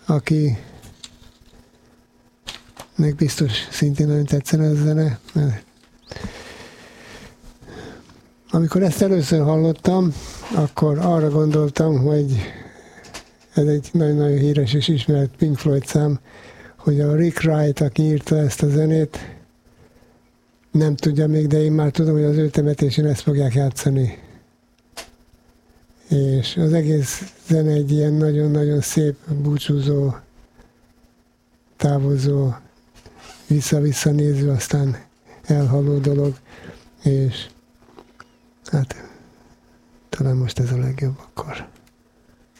akinek biztos szintén nagyon tetszene ez a zene. Amikor ezt először hallottam, akkor arra gondoltam, hogy ez egy nagyon-nagyon híres és ismert Pink Floyd szám, hogy a Rick Wright, aki írta ezt a zenét, nem tudja még, de én már tudom, hogy az ő temetésén ezt fogják játszani. És az egész zene egy ilyen nagyon-nagyon szép, búcsúzó, távozó, vissza-vissza néző, aztán elhaló dolog, és hát talán most ez a legjobb akkor.